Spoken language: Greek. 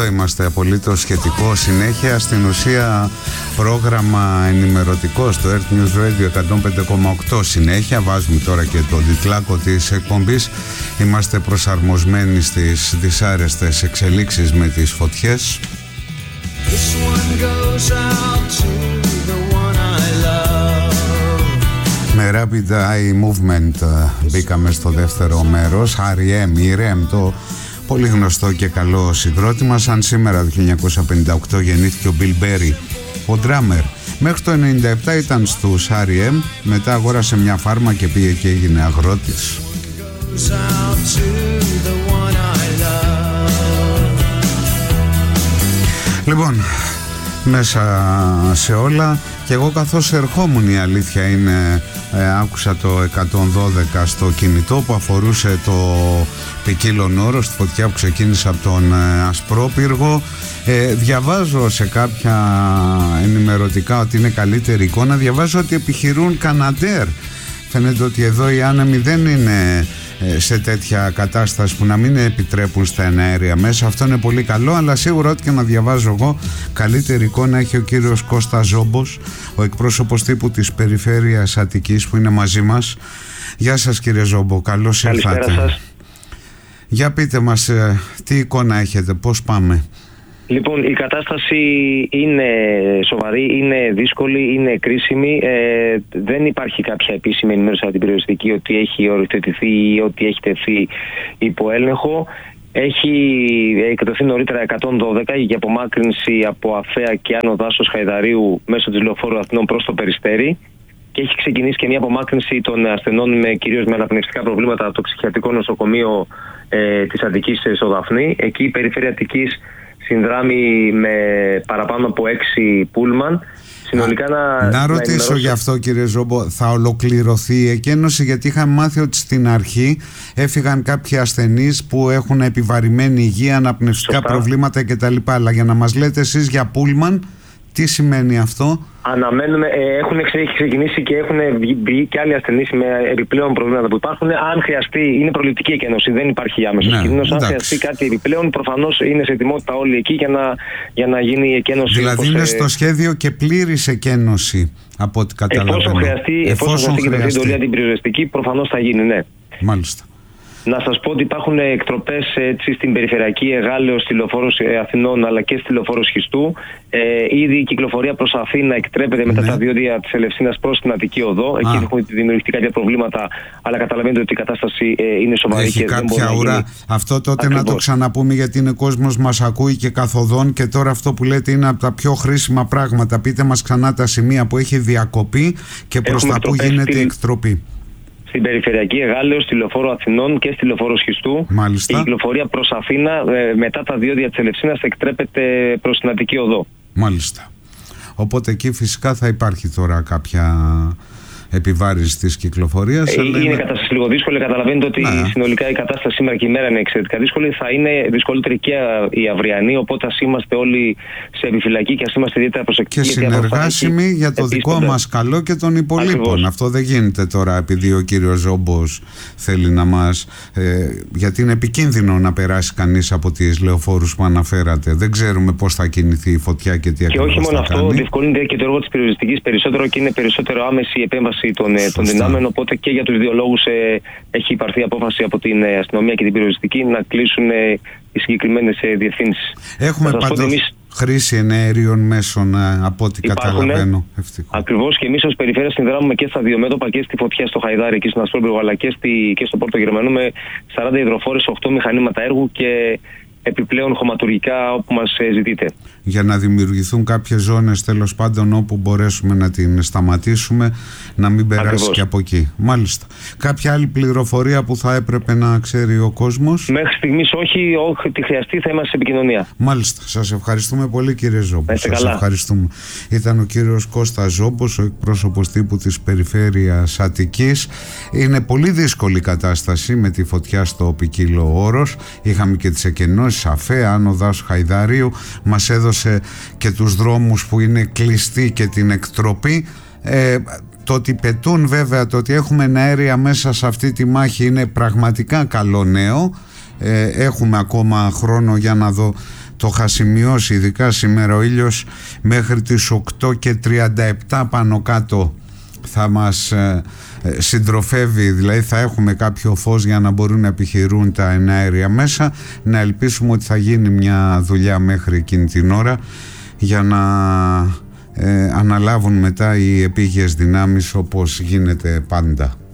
είμαστε, απολύτως σχετικό. Συνέχεια στην ουσία πρόγραμμα ενημερωτικό στο Earth News Radio 105,8. Συνέχεια βάζουμε τώρα και τον τιτλάκο της εκπομπής. Είμαστε προσαρμοσμένοι στις δυσάρεστες εξελίξεις με τις φωτιές. Με Rapid Eye Movement μπήκαμε στο δεύτερο μέρος. R.E.M. η R.E.M. το πολύ γνωστό και καλό συγκρότημα. Σαν σήμερα το 1958 γεννήθηκε ο Bill Berry, ο drummer. Μέχρι το 1997 ήταν στους R.E.M. Μετά αγόρασε μια φάρμα και πήγε και έγινε αγρότης. Λοιπόν, μέσα σε όλα, και εγώ καθώς ερχόμουν, η αλήθεια είναι, άκουσα το 112 στο κινητό που αφορούσε το ποικίλον όρο, στη φωτιά που ξεκίνησε από τον Ασπρόπυργο. Διαβάζω σε κάποια ενημερωτικά ότι είναι καλύτερη εικόνα. Διαβάζω ότι επιχειρούν Καναντέρ. Φαίνεται ότι εδώ οι άνεμοι δεν είναι σε τέτοια κατάσταση που να μην επιτρέπουν στα εναέρια μέσα. Αυτό είναι πολύ καλό, αλλά σίγουρα ό,τι και να διαβάζω εγώ, καλύτερη εικόνα έχει ο κύριος Κώστας Ζόμπος, ο εκπρόσωπος τύπου της Περιφέρειας Αττικής, που είναι μαζί μας. Γεια σας κύριε Ζόμπο, καλώς ήρθατε. Καλησπέρα σας. Για πείτε μας, τι εικόνα έχετε, πώς πάμε? Λοιπόν, η κατάσταση είναι σοβαρή, είναι δύσκολη, είναι κρίσιμη. Δεν υπάρχει κάποια επίσημη ενημέρωση από την περιοριστική ότι έχει οριοθετηθεί ή ότι έχει τεθεί υπό έλεγχο. Έχει εκδοθεί νωρίτερα 112 για απομάκρυνση από Αφαία και Άνω Δάσος Χαϊδαρίου μέσω της λεωφόρου Αθηνών προς το Περιστέρι. Και έχει ξεκινήσει και μια απομάκρυνση των ασθενών κυρίως με αναπνευστικά προβλήματα από το ψυχιατρικό νοσοκομείο της Αττικής στο Δαφνί. Εκεί η Περιφέρεια Αττικής συνδράμει με παραπάνω από 6 πούλμαν. Συνολικά να ρωτήσω γι' αυτό κύριε Ζόμπο, θα ολοκληρωθεί η εκένωση? Γιατί είχαμε μάθει ότι στην αρχή έφυγαν κάποιοι ασθενείς που έχουν επιβαρημένη υγεία, αναπνευστικά προβλήματα κτλ. Αλλά για να μας λέτε εσείς για πούλμαν, τι σημαίνει αυτό? Αναμένουμε, έχει ξεκινήσει και έχουν μπει και άλλοι ασθενείς με επιπλέον προβλήματα που υπάρχουν. Αν χρειαστεί, είναι προληπτική εκένωση, δεν υπάρχει άμεσος κίνδυνος. Αν χρειαστεί κάτι επιπλέον, προφανώς είναι σε ετοιμότητα όλοι εκεί για να γίνει η εκένωση. Δηλαδή είναι στο σχέδιο και πλήρης εκένωση, από ό,τι καταλαβαίνω. Εφόσον χρειαστεί και το εντολή αντιπυριοριστική, προφανώς θα γίνει, ναι. Μάλιστα. Να σας πω ότι υπάρχουν εκτροπές στην περιφερειακή Εγάλεως, στη λεωφόρο Αθηνών αλλά και στη λεωφόρο Σχιστού. Ήδη η κυκλοφορία προς Αθήνα εκτρέπεται μετά τα διόδια της Ελευσίνας προς την Αττική Οδό. Εκεί έχουν δημιουργηθεί κάποια προβλήματα, αλλά καταλαβαίνετε ότι η κατάσταση είναι σοβαρή. Έχει και κάποια ουρά. Αυτό τότε ακριβώς. Να το ξαναπούμε, γιατί είναι κόσμος μας ακούει και καθοδόν, και τώρα αυτό που λέτε είναι από τα πιο χρήσιμα πράγματα. Πείτε μας ξανά τα σημεία που έχει διακοπεί και προς τα που γίνεται η εκτροπή. Στην περιφερειακή Εγάλεως, στη λεωφόρο Αθηνών και στη λεωφόρο Σχιστού. Μάλιστα. Η κυκλοφορία προς Αθήνα μετά τα διόδια της Ελευσίνας εκτρέπεται προς την Αττική Οδό. Μάλιστα. Οπότε εκεί φυσικά θα υπάρχει τώρα κάποια επιβάρυνση της κυκλοφορίας. Είναι κατάσταση λίγο δύσκολη. Καταλαβαίνετε ότι συνολικά η κατάσταση σήμερα και η μέρα είναι εξαιρετικά δύσκολη. Θα είναι δυσκολότερη και η αυριανή. Οπότε ας είμαστε όλοι σε επιφυλακή και ας είμαστε ιδιαίτερα προσεκτικοί. Και συνεργάσιμοι για το δικό μας καλό και των υπολείπων. Ακριβώς. Αυτό δεν γίνεται τώρα επειδή ο κύριος Ζόμπος θέλει να μας. Γιατί είναι επικίνδυνο να περάσει κανείς από τις λεωφόρους που αναφέρατε. Δεν ξέρουμε πώς θα κινηθεί η φωτιά και τι ακριβώς. Και όχι μόνο αυτό, διευκολύνεται και το έργο της περιοριστικής περισσότερο και είναι περισσότερο άμεση η επέμβαση των δυνάμεων, οπότε και για τους δύο λόγους έχει υπαρθεί απόφαση από την αστυνομία και την περιοριστική να κλείσουν οι συγκεκριμένες διευθύνσεις. Έχουμε πάντως χρήση εναέριων μέσων από ό,τι καταλαβαίνω. Ακριβώς, και εμείς ως περιφέρεια συνδράμουμε και στα δύο μέτωπα, και στη φωτιά στο Χαϊδάρι εκεί στον Ασπρόπυργο, αλλά και στο Πόρτο Γερμανού με 40 υδροφόρες, 8 μηχανήματα έργου και επιπλέον χωματουργικά όπου μας ζητείτε. Για να δημιουργηθούν κάποιες ζώνες τέλος πάντων όπου μπορέσουμε να την σταματήσουμε, να μην περάσει. Ακριβώς. Και από εκεί. Μάλιστα. Κάποια άλλη πληροφορία που θα έπρεπε να ξέρει ο κόσμος? Μέχρι στιγμής όχι, ό,τι χρειαστεί θα είμαστε σε επικοινωνία. Μάλιστα. Σας ευχαριστούμε πολύ κύριε Ζόμπο. Σας ευχαριστούμε. Ήταν ο κύριος Κώστας Ζόμπος, ο εκπρόσωπος τύπου της Περιφέρειας Αττικής. Είναι πολύ δύσκολη η κατάσταση με τη φωτιά στο ποικίλο όρος. Είχαμε και τις εκενώσεις Αφαία, Άνω Δάσου Χαϊδαρίου, μας έδωσε και τους δρόμους που είναι κλειστοί και την εκτροπή. Το ότι πετούν, βέβαια, το ότι έχουμε εναέρια μέσα σε αυτή τη μάχη είναι πραγματικά καλό νέο. Έχουμε ακόμα χρόνο για να δω το είχα σημειώσει, ειδικά σήμερα ο ήλιος μέχρι τις 8:37 πάνω κάτω θα μας συντροφεύει, δηλαδή θα έχουμε κάποιο φως για να μπορούν να επιχειρούν τα εναέρια μέσα. Να ελπίσουμε ότι θα γίνει μια δουλειά μέχρι εκείνη την ώρα για να αναλάβουν μετά οι επίγειες δυνάμεις, όπως γίνεται πάντα.